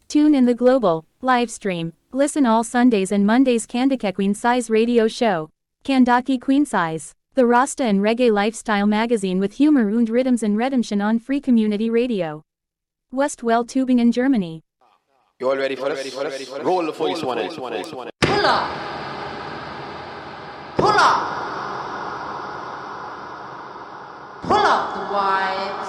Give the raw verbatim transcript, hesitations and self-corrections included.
Tune in the global, live stream. Listen all Sundays and Mondays Kandake Queen Size Radio Show. Kandaki Queen Size. The Rasta and Reggae Lifestyle magazine with humor und rhythms and redemption on Free Community Radio. Westwell Tübingen, Germany. You all ready for this? Roll the voice one. Pull up. Pull up. Pull up the wide